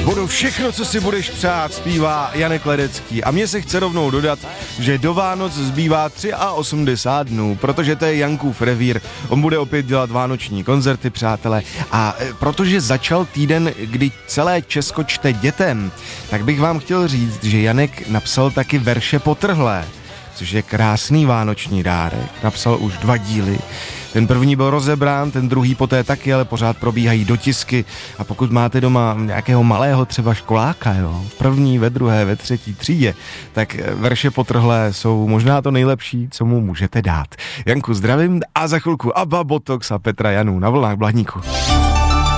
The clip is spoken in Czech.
Budu všechno, co si budeš přát, zpívá Janek Ledecký. A mně se chce rovnou dodat, že do Vánoc zbývá 83 dnů, protože to je Jankův revír. On bude opět dělat vánoční koncerty, přátelé. A protože začal týden, kdy celé Česko čte dětem, tak bych vám chtěl říct, že Janek napsal taky verše Potrhlé, což je krásný vánoční dárek. Napsal už 2 díly. Ten první byl rozebrán, ten druhý poté taky, ale pořád probíhají dotisky. A pokud máte doma nějakého malého třeba školáka, jo, v první, ve druhé, ve třetí třídě, tak verše Potrhlé jsou možná to nejlepší, co mu můžete dát. Janku, zdravím a za chvilku Abba, Botox a Petra Janů na vlnách Blaníku.